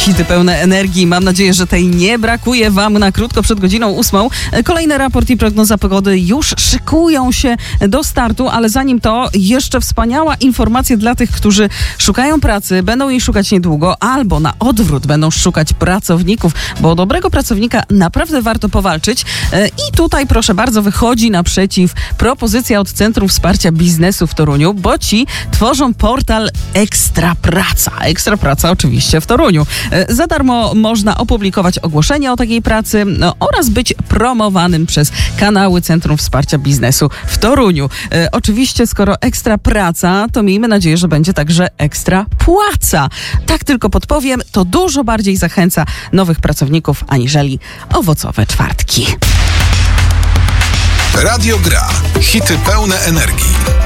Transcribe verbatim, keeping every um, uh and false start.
Hity pełne energii. Mam nadzieję, że tej nie brakuje wam na krótko przed godziną ósmą. Kolejny raport i prognoza pogody już szykują się do startu, ale zanim to jeszcze wspaniała informacja dla tych, którzy szukają pracy, będą jej szukać niedługo, albo na odwrót będą szukać pracowników, bo o dobrego pracownika naprawdę warto powalczyć. I tutaj proszę bardzo wychodzi naprzeciw propozycja od Centrum Wsparcia Biznesu w Toruniu, bo ci tworzą portal Ekstra Praca. Ekstra Praca oczywiście w Toruniu. Za darmo można opublikować ogłoszenie o takiej pracy no, oraz być promowanym przez kanały Centrum Wsparcia Biznesu w Toruniu. E, oczywiście, skoro Ekstra Praca, to miejmy nadzieję, że będzie także ekstra płaca. Tak tylko podpowiem, to dużo bardziej zachęca nowych pracowników aniżeli owocowe czwartki. Radio Gra. Hity pełne energii.